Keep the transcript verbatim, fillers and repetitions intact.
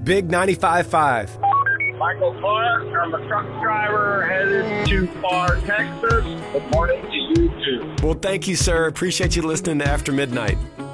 Big ninety-five point five. Michael Clark, I'm a truck driver headed to Far, Texas. Good morning to you too. Well, thank you, sir. Appreciate you listening to After Midnight.